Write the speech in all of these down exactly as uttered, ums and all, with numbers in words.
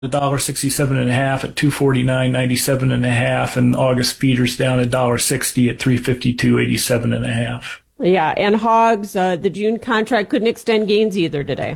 a dollar sixty-seven and a half at two forty-nine ninety-seven and a half, and August feeders down a dollar sixty at three fifty-two eighty-seven and a half. Yeah, and hogs, uh, the June contract couldn't extend gains either today.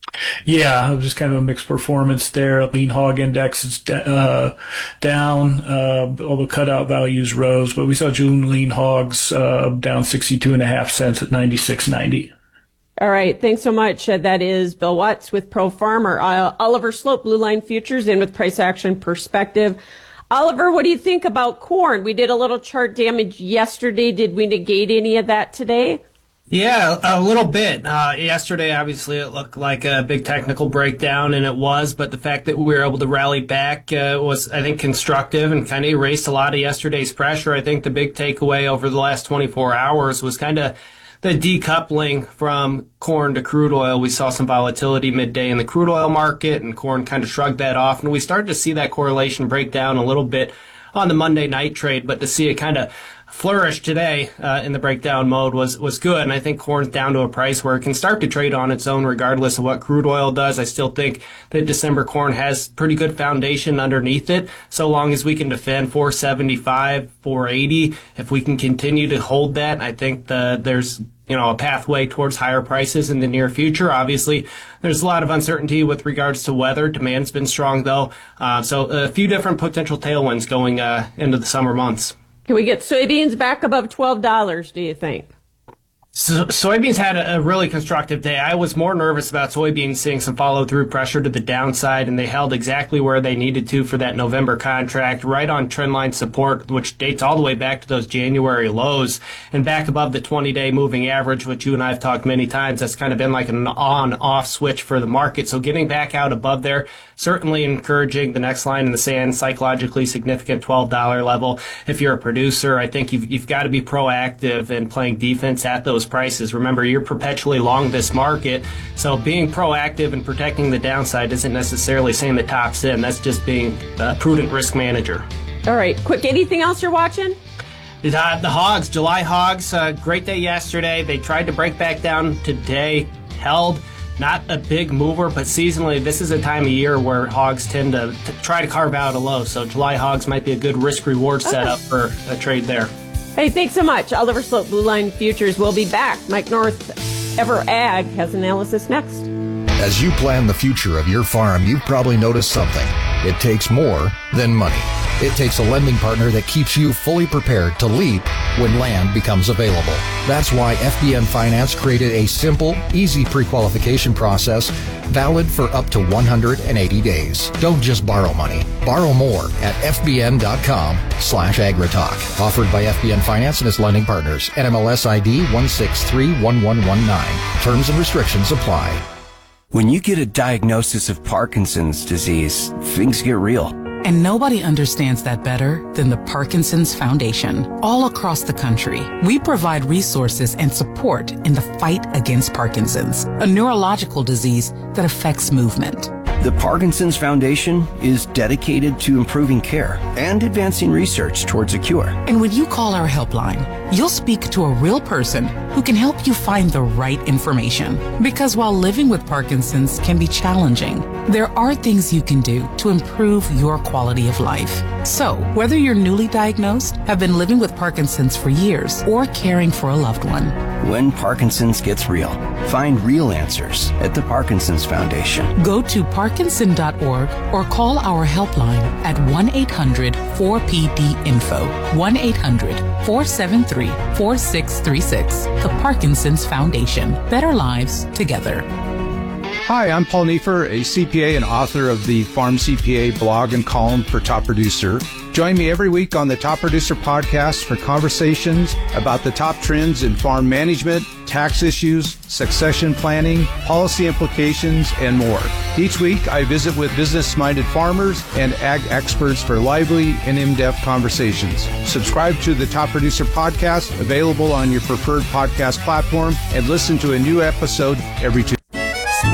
Yeah, it was just kind of a mixed performance there. Lean hog index is uh, down, uh, although cutout values rose. But we saw June lean hogs uh, down sixty-two and a half cents at ninety-six ninety. All right, thanks so much. Uh, that is Bill Watts with Pro Farmer. Uh, Oliver Slope, Blue Line Futures, in with price action perspective. Oliver, what do you think about corn? We did a little chart damage yesterday. Did we negate any of that today? Yeah, a little bit. Uh, yesterday, obviously, it looked like a big technical breakdown, and it was, but the fact that we were able to rally back uh, was, I think, constructive and kind of erased a lot of yesterday's pressure. I think the big takeaway over the last twenty-four hours was kind of the decoupling from corn to crude oil. We saw some volatility midday in the crude oil market, and corn kind of shrugged that off, and we started to see that correlation break down a little bit on the Monday night trade, but to see it kind of flourish today uh, in the breakdown mode was was good, and I think corn's down to a price where it can start to trade on its own regardless of what crude oil does. I still think that December corn has pretty good foundation underneath it, so long as we can defend four seventy-five, four eighty. If we can continue to hold that, I think the, there's you know a pathway towards higher prices in the near future. Obviously, there's a lot of uncertainty with regards to weather. Demand's been strong though, uh, so a few different potential tailwinds going uh, into the summer months. Can we get soybeans back above twelve dollars, do you think? So, soybeans had a, a really constructive day. I was more nervous about soybeans seeing some follow-through pressure to the downside, and they held exactly where they needed to for that November contract, right on trendline support, which dates all the way back to those January lows, and back above the twenty-day moving average, which you and I have talked many times. That's kind of been like an on-off switch for the market. So getting back out above there, certainly encouraging. The next line in the sand, psychologically significant twelve dollars level. If you're a producer, I think you've, you've got to be proactive in playing defense at those prices. Remember, you're perpetually long this market, so being proactive and protecting the downside isn't necessarily saying the top's in. That's just being a prudent risk manager. All right, quick, anything else you're watching? Uh, the hogs, July hogs, uh, great day yesterday. They tried to break back down today, held. Not a big mover, but seasonally, this is a time of year where hogs tend to, to try to carve out a low. So July hogs might be a good risk-reward setup for a trade there. Hey, thanks so much. Oliver Slope, Blue Line Futures. We'll be back. Mike North, Ever Ag, has analysis next. As you plan the future of your farm, you've probably noticed something. It takes more than money. It takes a lending partner that keeps you fully prepared to leap when land becomes available. That's why F B N Finance created a simple, easy pre-qualification process valid for up to one hundred eighty days. Don't just borrow money. Borrow more at fbn.com slash agritalk. Offered by F B N Finance and its lending partners. N M L S I D one six three one one one nine. Terms and restrictions apply. When you get a diagnosis of Parkinson's disease, things get real. And nobody understands that better than the Parkinson's Foundation. All across the country, we provide resources and support in the fight against Parkinson's, a neurological disease that affects movement. The Parkinson's Foundation is dedicated to improving care and advancing research towards a cure. And when you call our helpline, you'll speak to a real person who can help you find the right information. Because while living with Parkinson's can be challenging, there are things you can do to improve your quality of life. So, whether you're newly diagnosed, have been living with Parkinson's for years, or caring for a loved one, when Parkinson's gets real, find real answers at the Parkinson's Foundation. Go to parkinson dot org or call our helpline at one eight hundred four P D info, one eight hundred four seven three four six three six. The Parkinson's Foundation. Better lives together. Hi, I'm Paul Neiffer, a C P A and author of the Farm C P A blog and column for Top Producer. Join me every week on the Top Producer podcast for conversations about the top trends in farm management, tax issues, succession planning, policy implications, and more. Each week, I visit with business-minded farmers and ag experts for lively and in-depth conversations. Subscribe to the Top Producer podcast, available on your preferred podcast platform, and listen to a new episode every Tuesday.